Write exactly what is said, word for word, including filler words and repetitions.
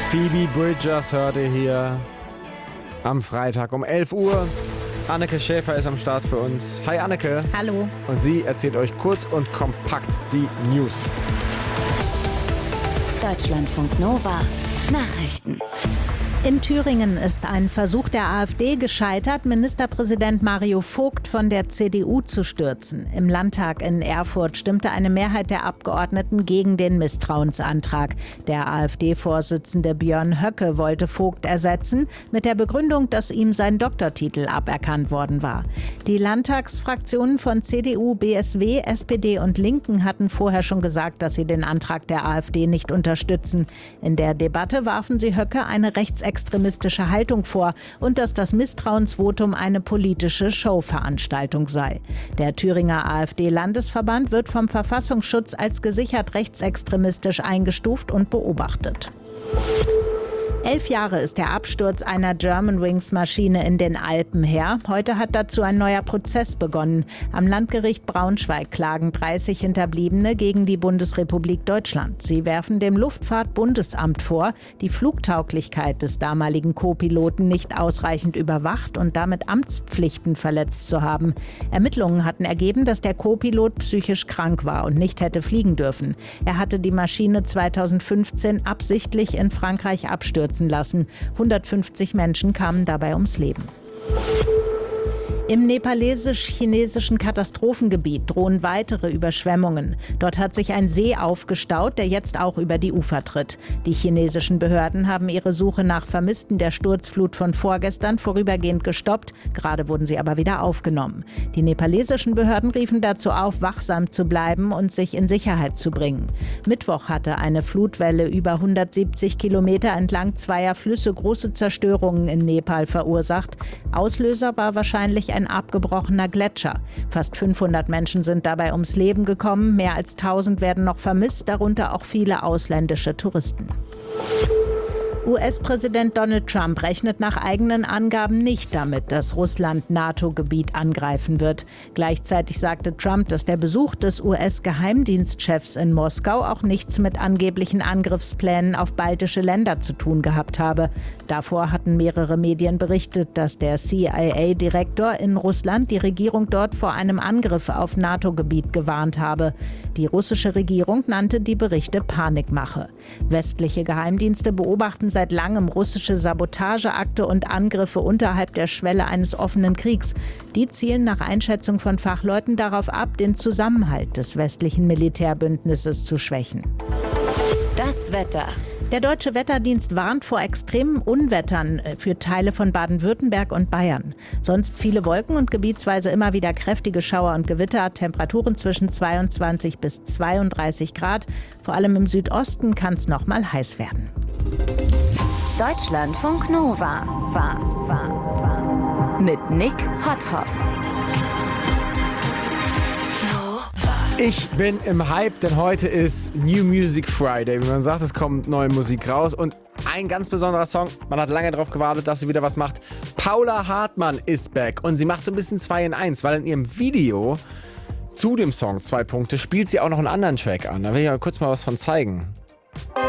Phoebe Bridgers hört ihr hier am Freitag um elf Uhr. Anneke Schäfer ist am Start für uns. Hi Anneke. Hallo. Und sie erzählt euch kurz und kompakt die News. Deutschlandfunk Nova Nachrichten. In Thüringen ist ein Versuch der AfD gescheitert, Ministerpräsident Mario Vogt von der C D U zu stürzen. Im Landtag in Erfurt stimmte eine Mehrheit der Abgeordneten gegen den Misstrauensantrag. Der AfD-Vorsitzende Björn Höcke wollte Vogt ersetzen, mit der Begründung, dass ihm sein Doktortitel aberkannt worden war. Die Landtagsfraktionen von C D U, B S W, S P D und Linken hatten vorher schon gesagt, dass sie den Antrag der AfD nicht unterstützen. In der Debatte warfen sie Höcke eine rechtsextremistische extremistische Haltung vor und dass das Misstrauensvotum eine politische Showveranstaltung sei. Der Thüringer AfD-Landesverband wird vom Verfassungsschutz als gesichert rechtsextremistisch eingestuft und beobachtet. Elf Jahre ist der Absturz einer Germanwings-Maschine in den Alpen her. Heute hat dazu ein neuer Prozess begonnen. Am Landgericht Braunschweig klagen dreißig Hinterbliebene gegen die Bundesrepublik Deutschland. Sie werfen dem Luftfahrtbundesamt vor, die Flugtauglichkeit des damaligen Co-Piloten nicht ausreichend überwacht und damit Amtspflichten verletzt zu haben. Ermittlungen hatten ergeben, dass der Co-Pilot psychisch krank war und nicht hätte fliegen dürfen. Er hatte die Maschine zweitausendfünfzehn absichtlich in Frankreich abstürzen lassen. hundertfünfzig Menschen kamen dabei ums Leben. Im nepalesisch-chinesischen Katastrophengebiet drohen weitere Überschwemmungen. Dort hat sich ein See aufgestaut, der jetzt auch über die Ufer tritt. Die chinesischen Behörden haben ihre Suche nach Vermissten der Sturzflut von vorgestern vorübergehend gestoppt. Gerade wurden sie aber wieder aufgenommen. Die nepalesischen Behörden riefen dazu auf, wachsam zu bleiben und sich in Sicherheit zu bringen. Mittwoch hatte eine Flutwelle über hundertsiebzig Kilometer entlang zweier Flüsse große Zerstörungen in Nepal verursacht. Auslöser war wahrscheinlich ein ein abgebrochener Gletscher. Fast fünfhundert Menschen sind dabei ums Leben gekommen, mehr als tausend werden noch vermisst, darunter auch viele ausländische Touristen. U S-Präsident Donald Trump rechnet nach eigenen Angaben nicht damit, dass Russland NATO-Gebiet angreifen wird. Gleichzeitig sagte Trump, dass der Besuch des U S-Geheimdienstchefs in Moskau auch nichts mit angeblichen Angriffsplänen auf baltische Länder zu tun gehabt habe. Davor hatten mehrere Medien berichtet, dass der C I A-Direktor in Russland die Regierung dort vor einem Angriff auf NATO-Gebiet gewarnt habe. Die russische Regierung nannte die Berichte Panikmache. Westliche Geheimdienste beobachten seit langem russische Sabotageakte und Angriffe unterhalb der Schwelle eines offenen Kriegs. Die zielen nach Einschätzung von Fachleuten darauf ab, den Zusammenhalt des westlichen Militärbündnisses zu schwächen. Das Wetter. Der Deutsche Wetterdienst warnt vor extremen Unwettern für Teile von Baden-Württemberg und Bayern. Sonst viele Wolken und gebietsweise immer wieder kräftige Schauer und Gewitter. Temperaturen zwischen zweiundzwanzig bis zweiunddreißig Grad. Vor allem im Südosten kann es noch mal heiß werden. Deutschlandfunk Nova. War, war, war. Mit Nick Potthoff. Ich bin im Hype, denn heute ist New Music Friday. Wie man sagt, es kommt neue Musik raus und ein ganz besonderer Song. Man hat lange darauf gewartet, dass sie wieder was macht. Paula Hartmann ist back und sie macht so ein bisschen zwei in eins, weil in ihrem Video zu dem Song Zwei Punkte spielt sie auch noch einen anderen Track an. Da will ich mal kurz mal was von zeigen.